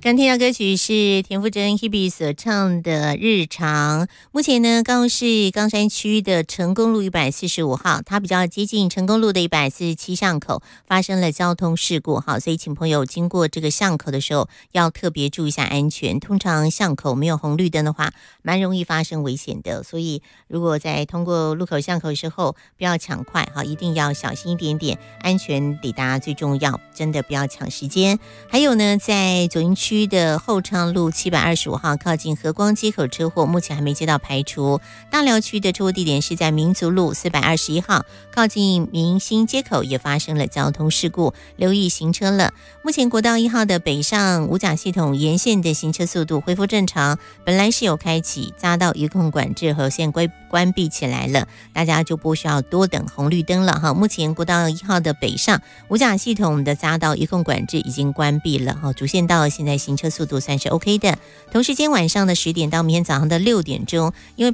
刚听到歌曲是田馥甄 Hebe 所唱的《日常》。目前呢，高雄市冈山区的成功路145号，它比较接近成功路的147巷口，发生了交通事故。好，所以请朋友经过这个巷口的时候，要特别注意一下安全。通常巷口没有红绿灯的话，蛮容易发生危险的。所以如果在通过路口巷口的时候，不要抢快，好，一定要小心一点点，安全抵达最重要，真的不要抢时间。还有呢，在左营区的后昌路725号靠近和光街口车祸，目前还没接到排除。大寮区的车祸地点是在民族路421号靠近明星街口，也发生了交通事故，留意行车了。目前国道1号的北上五甲系统沿线的行车速度恢复正常，本来是有开启匝道一控管制和现关闭起来了，大家就不需要多等红绿灯了哈。目前国道1号的北上五甲系统的匝道一控管制已经关闭了哈，主线道现在行车速度算是 OK 的。同时间晚上的10点到明天早上的6点钟，因为